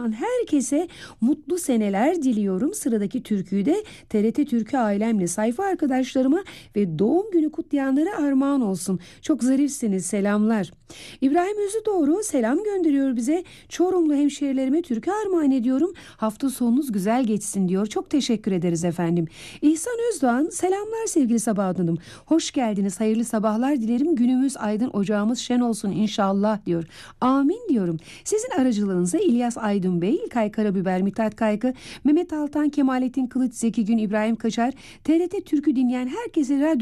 olan herkese mutlu seneler diliyorum. Sıradaki türküyü de TRT Türkü ailemle, sayfa arkadaşlarıma ve doğum günü kutlayanlara armağan olsun. Çok zarifsiniz, selamlar. İbrahim Özüdoğru selam gönderiyor bize. Çorumlu hemşehrilerime türkü armağan ediyorum. Hafta sonunuz güzel geçsin diyor. Çok teşekkür ederiz efendim. İhsan Özdoğan selamlar sevgili Sabahat Hanım. Hoş geldiniz. Hayırlı sabahlar dilerim. Günümüz aydın, ocağımız şen olsun inşallah diyor. Amin diyorum. Sizin aracılığınıza İlyas Aydın Bey, İlkay Karabiber, Mithat Kaygı, Mehmet Altan, Kemalettin Kılıç, Zeki Gün, İbrahim Kaçar, TRT Türkü dinleyen herkese radyo